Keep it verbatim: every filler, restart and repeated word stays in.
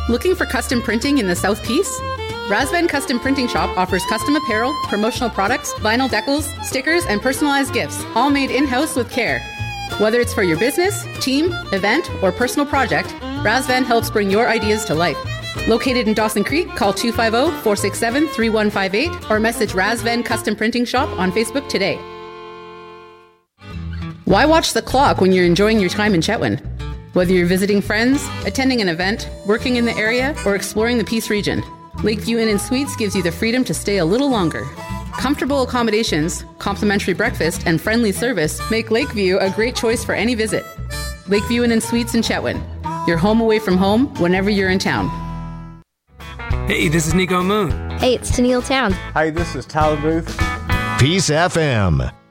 Looking for custom printing in the South Piece? Razvan Custom Printing Shop offers custom apparel, promotional products, vinyl decals, stickers, and personalized gifts, all made in-house with care. Whether it's for your business, team, event, or personal project, Razvan helps bring your ideas to life. Located in Dawson Creek, call two five zero, four six seven, three one five eight or message Razvan Custom Printing Shop on Facebook today. Why watch the clock when you're enjoying your time in Chetwynd? Whether you're visiting friends, attending an event, working in the area, or exploring the Peace region, Lakeview Inn and Suites gives you the freedom to stay a little longer. Comfortable accommodations, complimentary breakfast, and friendly service make Lakeview a great choice for any visit. Lakeview Inn and Suites in Chetwynd. Your home away from home whenever you're in town. Hey, this is Nico Moon. Hey, it's Tennille Towns. Hi, this is Tyler Booth. Peace F M.